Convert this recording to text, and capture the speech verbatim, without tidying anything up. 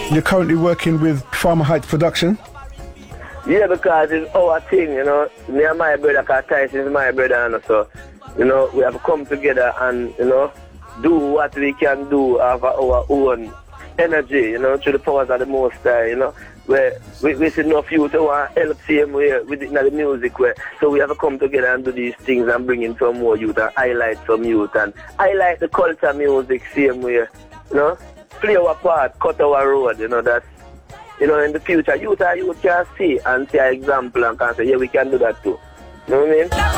you're currently working with Farmer Heights Production? Yeah, because it's our thing, you know. Me and my brother, because Tyson is my brother, and so, you know, we have to come together and, you know, do what we can do of our own energy, you know, through the powers of the Most High, you know. Where we, we see enough youth who want to help same way with it, the music way. So we have to come together and do these things and bring in some more youth and highlight some youth and highlight the culture music same way, you know. Play our part, cut our road, you know, that, you know, in the future, youth are youth can see and see an example and can say, yeah, we can do that too. You know what I mean?